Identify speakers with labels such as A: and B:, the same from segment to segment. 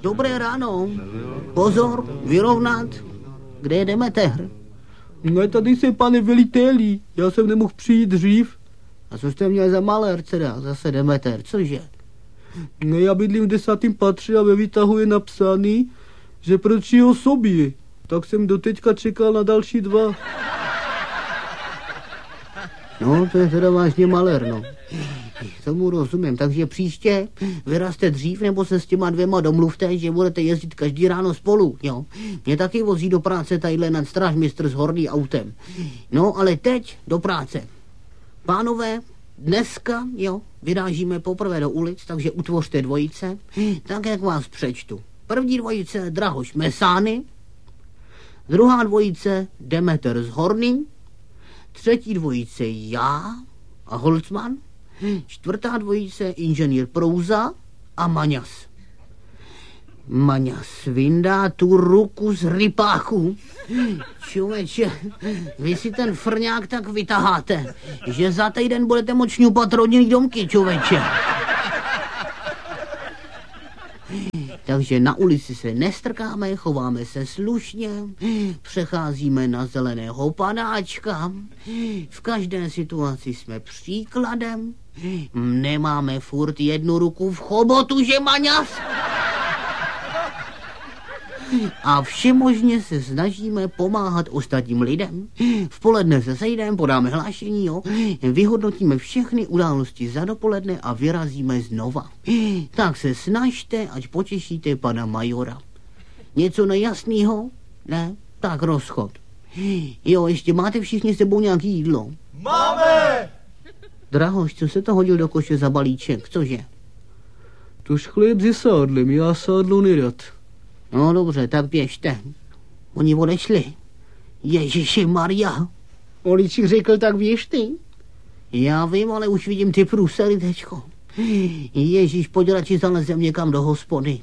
A: Dobré ráno. Pozor, vyrovnat. Kde je Demeter?
B: No tady jsem, pane veliteli, já jsem nemohl přijít dřív.
A: A co jste měl za malér, teda? Zase Demeter, cože?
B: No já bydlím v 10. patře a ve výtahu je napsaný, že proč jeho sobě. Tak jsem doteďka čekal na další 2.
A: No, to je teda vážně malér, no. Tomu rozumím, takže příště vyrazte dřív, nebo se s těma 2 domluvte, že budete jezdit každý ráno spolu, jo. Mě taky vozí do práce tadyhle nadstrážmistr s horný autem. No, ale teď do práce. Pánové, dneska, jo, vyrážíme poprvé do ulic, takže utvořte dvojice, tak jak vás přečtu. První dvojice Drahoš Mesány, druhá dvojice Demeter z Horný, třetí dvojice já a Holcman, čtvrtá dvojice inženýr Prouza a Maňas. Maňas vyndá tu ruku z rypáku. Člověče, vy si ten frňák tak vytaháte, že za týden budete moct šňupat rodinný domky, člověče. Takže na ulici se nestrkáme, chováme se slušně, přecházíme na zeleného panáčka, v každé situaci jsme příkladem, nemáme furt jednu ruku v chobotu, že Maňas? A všemožně se snažíme pomáhat ostatním lidem. V poledne se sejdeme, podáme hlášení, jo? Vyhodnotíme všechny události za dopoledne a vyrazíme znova. Tak se snažte, ať potěšíte pana majora. Něco nejasného? Ne? Tak rozchod. Jo, ještě máte všichni s sebou nějaký jídlo?
C: Máme!
A: Drahoš, co se to hodil do koše za balíček, cože?
B: Tož chléb se sádlem, já sádlo nerad.
A: No dobře, tak běžte. Oni odešli. Ježiši Maria. Olíček řekl, tak běž ty. Já vím, ale už vidím ty průsery, tečko. Ježíš, pojď radši zalezem někam do hospody.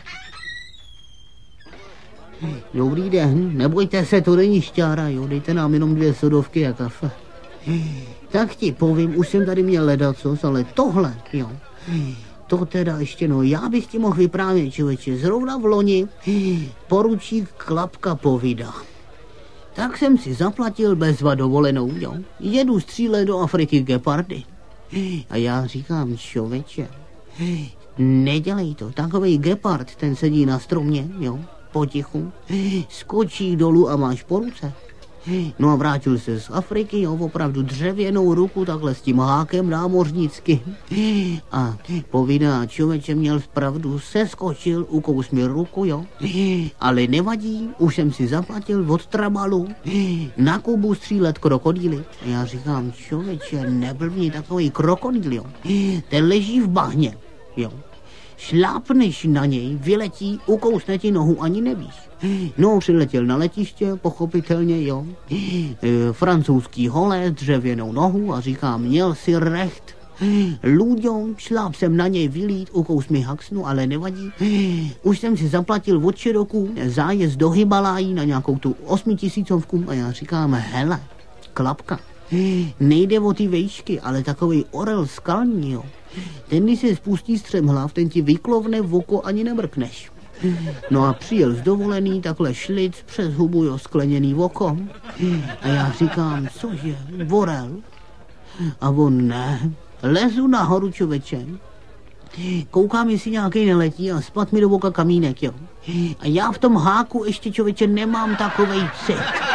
A: Dobrý den, nebojte se, to není šťára, jo, dejte nám jenom 2 sodovky a kafe. Tak ti povím, už jsem tady měl ledacos, ale tohle, jo. To teda ještě, no, já bych ti mohl vyprávět, člověče, zrovna v loni poručík Klapka povídá. Tak jsem si zaplatil bezva dovolenou, jo. Jedu střílet do Afriky gepardy. A já říkám, člověče, nedělej to, takovej gepard, ten sedí na stromě, jo, potichu, skočí dolů a máš po ruce. No a vrátil se z Afriky, jo, opravdu dřevěnou ruku, takhle s tím hákem námořnicky. A povídá, člověče, měl pravdu, seskočil, ukous mi ruku, jo. Ale nevadí, už jsem si zaplatil od Trabalu na Kubu střílet krokodýly. A já říkám, člověče, neblbni, takový krokodýl, jo. Ten leží v bahně, jo. Šlápneš na něj, vyletí, ukousne ti nohu, ani nevíš. No, přiletěl na letiště, pochopitelně, jo. Francouzský holé, dřevěnou nohu a říká, měl si recht. Luďo, šláp jsem na něj vylít, ukous mi haxnu, ale nevadí. Už jsem si zaplatil od Čeroku zájezd do Himalají na nějakou tu 8000 a já říkám, hele, Klapka, nejde o ty vejšky, ale takovej orel skalní, jo. Ten, když se spustí střemhlav, ten ti vyklovne v oko, ani nemrkneš. No a přijel z dovolený, takhle šlic přes hubu, jo, skleněný oko. A já říkám, cože, orel? A on ne, lezu nahoru, člověče. Koukám, jestli nějaký neletí a spad mi do oka kamínek, jo. A já v tom háku ještě, člověče, nemám takovej cit.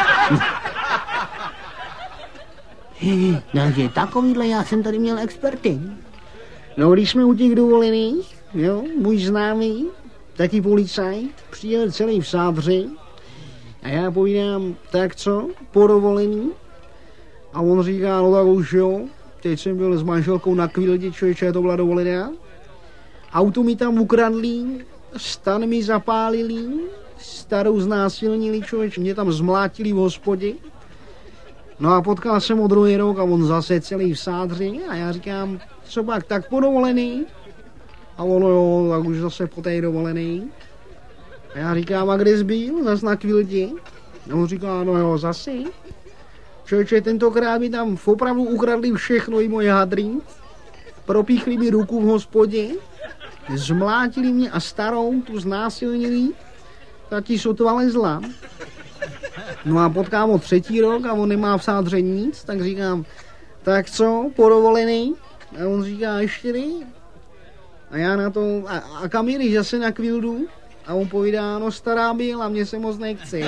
A: Takže takovýhle já jsem tady měl experty. No, když jsme u těch dovolených, jo, můj známý, taky policajt, přijel celý v sádři a já povídám, tak co, po dovolení? A on říká, no tak už jo, teď jsem byl s manželkou na Kvildě, člověče, to byla dovolená. Auto mi tam ukradli, stan mi zapálili, starou znásilnili, člověče, mě tam zmlátili v hospodě. No a potkal jsem ho druhý rok a on zase celý v sádři a já říkám, co pak, tak po dovolený? A ono jo, tak už zase po té dovolený. A já říkám, a kde jsi byl? Zas na Kvildě? A on říká, no jo, zase. Člověče, tentokrát mi tam opravdu ukradli všechno, i moje hadry. Propíchli mi ruku v hospodě. Zmlátili mě a starou, tu znásilnili, taky sotva lezla. No a potkám ho 3. rok a on nemá v sádře nic, tak říkám, tak co, po dovolený? A on říká, ještě ne. A já na to, a kam jdeš, zase na kvildu? A on povídá, no stará byla, mě se moc nechce.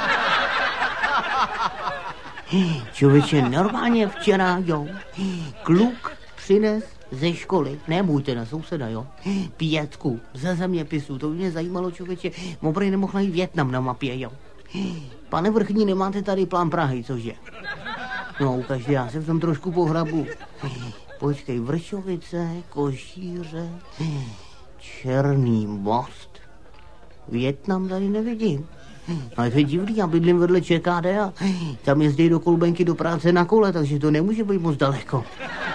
A: Člověče, normálně včera, jo, kluk přines ze školy, nebojte na souseda, jo, 5 ze zeměpisu, to by mě zajímalo, člověče, oprej nemohl najít Vietnam na mapě, jo. Pane vrchní, nemáte tady plán Prahy, cože? No, ukažte, já se v tom trošku pohrabu. Počkej, Vršovice, Košíře, Černý Most. Vietnam tady nevidím. Ale to je divný, já bydlím vedle ČKD a tam jezdí do Kolbenky do práce na kole, takže to nemůže být moc daleko.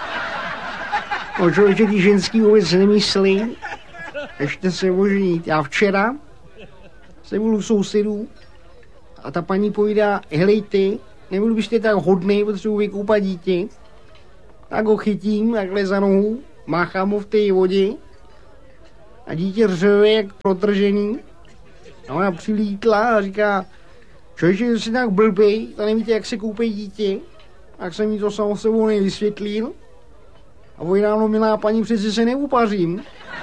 A: O člověče, ty ženský vůbec nemyslí, ještě se oženit. Já včera jsem byl u sousedů a ta paní povídá, helejte, nebyl byste tak hodný, potřebuji vykoupat dítě. Tak ho chytím takhle za nohu, máchám ho v té vodě a dítě řve jak protržený. A ona přilítla a říká, člověče, jsi tak blbej, to nevíte, jak se koupí dítě. Tak jsem jí to samo sebou nevysvětlil. A vojnáno, milá paní, přece se neupařím.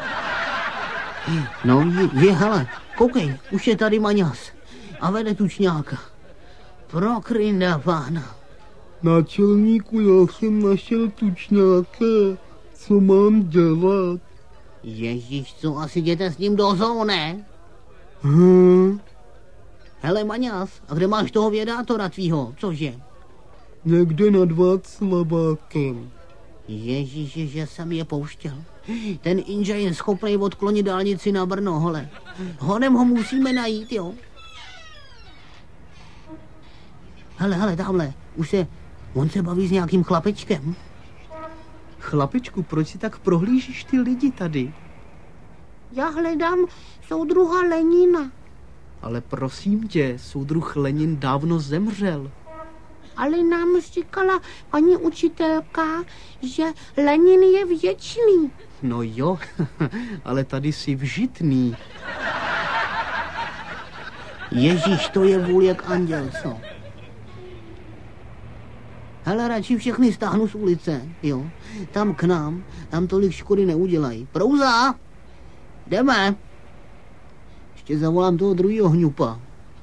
A: No, hele, koukej, už je tady Maňas a vede tučňáka. Prokrynda pána.
B: Náčelníku, já jsem našel tučňáka, co mám dělat?
A: Ježíš, co asi jděte s ním do zoo, ne? Hele, Maňas, a kde máš toho vědátora tvýho, cože?
B: Někde nad Václavákem.
A: Ježíši, že jsem je pouštěl. Ten Inže je schopný odklonit dálnici na Brno, hele. Honem ho musíme najít, jo. Hele, tamhle, on se baví s nějakým chlapečkem.
B: Chlapečku, proč si tak prohlížíš ty lidi tady?
C: Já hledám soudruha Lenina.
B: Ale prosím tě, soudruh Lenin dávno zemřel.
C: Ale nám říkala paní učitelka, že Lenin je věčný.
B: No jo, ale tady jsi vžitný.
A: Ježíš, to je vůl jak anděl, co? Hele, radši všechny stáhnu z ulice, jo. Tam k nám, tam tolik škody neudělají. Prouza! Jdeme! Ještě zavolám toho druhýho hňupa.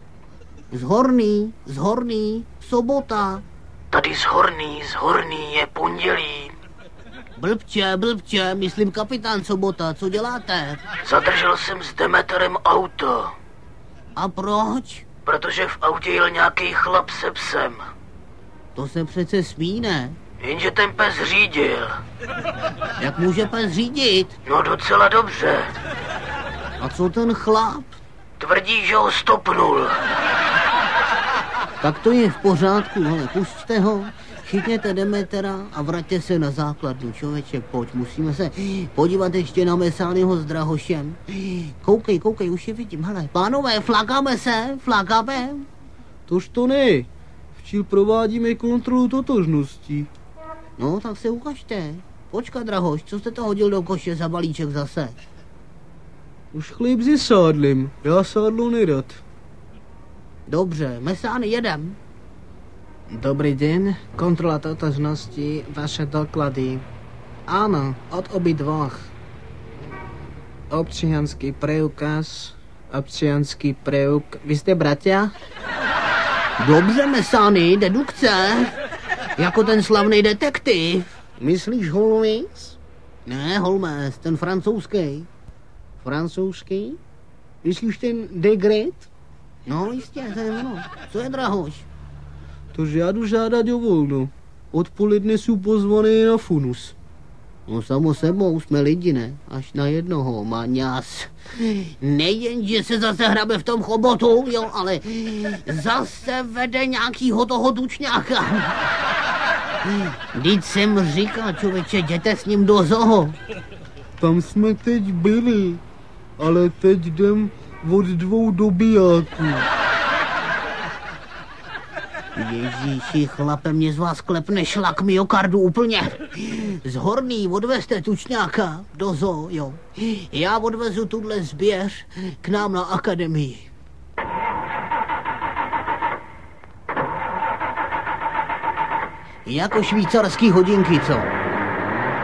A: Z Horný, sobota.
D: Tady z Horný je pondělí.
A: Blbče, myslím kapitán Sobota, co děláte?
D: Zadržel jsem s Demeterem auto.
A: A proč?
D: Protože v autě jel nějaký chlap se psem.
A: To se přece smí, ne?
D: Jenže ten pes řídil.
A: Jak může pes řídit?
D: No docela dobře.
A: A co ten chlap?
D: Tvrdí, že ho stopnul.
A: Tak to je v pořádku, ale pusťte ho, chytněte Demetera a vraťte se na základnu, člověče, pojď, musíme se podívat ještě na Mesányho s Drahošem. Koukej, už je vidím, hele, pánové, flakáme.
B: Tož to ne, včil provádíme kontrolu totožnosti.
A: No, tak se ukažte. Počkat, Drahoš, co jste to hodil do koše za balíček zase?
B: Už chléb se sádlem, já sádlo nerad.
A: Dobře, Mesány, jedem.
E: Dobrý den, kontrola totožnosti, vaše doklady. Ano, od obidvoch. Občianský preukaz, občianský Vy jste bratia?
A: Dobře, Mesány, dedukce. Jako ten slavný detektiv. Myslíš Holmes? Ne, Holmes, ten francouzský. Francouzský? Myslíš ten Degret? No, jistě, to je ono. Co je, Drahoš?
B: Tož já jdu žádat o volno. Odpoledne jsou pozvaný na funus.
A: No samo sebou, jsme lidi, ne? Až na jednoho, Maňas. Nejen, že se zase hrabe v tom chobotu, jo, ale zase vede nějakýho toho tučňáka. Vždyť jsem říkal, člověče, jděte s ním do zoo.
B: Tam jsme teď byli, ale teď jdem od 2 dobijáků.
A: Ježíši, chlape, mě z vás klepne šlak myokardu úplně. Z Horný odvezte tučňáka do zoo, jo. Já odvezu tuhle zběř k nám na akademii. Jako švýcarský hodinky, co?